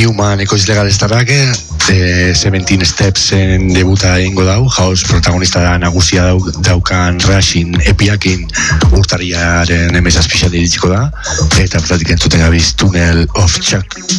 Newman ekoizle galestarrak 17 Stepsen debuta egingo dau, House protagonista da nagusia daukan Rushing epiakin urtarriaren M7 iritsiko da, eta bertatik entzuten gabiz Tunnel of Chuck.